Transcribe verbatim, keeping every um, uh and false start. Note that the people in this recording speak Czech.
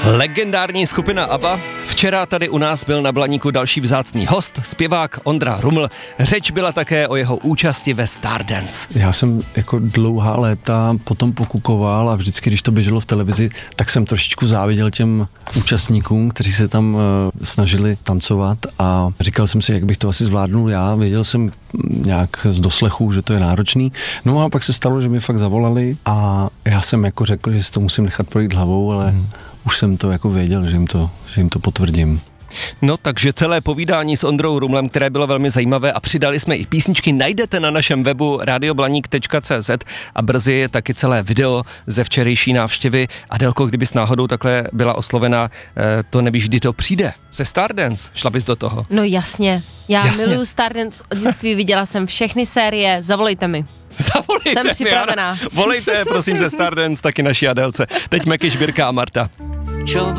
Legendární skupina ABBA. Včera tady u nás byl na Blaníku další vzácný host, zpěvák Ondra Ruml. Řeč byla také o jeho účasti ve Stardance. Já jsem jako dlouhá léta potom pokukoval a vždycky, když to běželo v televizi, tak jsem trošičku záviděl těm účastníkům, kteří se tam uh, snažili tancovat a říkal jsem si, jak bych to asi zvládnul já. Věděl jsem nějak z doslechu, že to je náročný. No a pak se stalo, že mi fakt zavolali a já jsem jako řekl, že si to musím nechat projít hlavou, ale hmm. už jsem to jako věděl, že jim to, že jim to potvrdím. No takže celé povídání s Ondrou Rumlem, které bylo velmi zajímavé a přidali jsme i písničky, najdete na našem webu radioblaník tečka cé zet a brzy je taky celé video ze včerejší návštěvy. Adelko, kdybys náhodou takhle byla oslovena, to nevíš, kdy to přijde. Se Stardance, šla bys do toho? No jasně, já Jasně. miluju Stardance od dětství, viděla jsem všechny série, zavolejte mi. Zavolejte Jsem mi, připravená. ano. Volejte, prosím, ze Stardance taky naší Adelce. Teď Meky, Žbírka a Marta.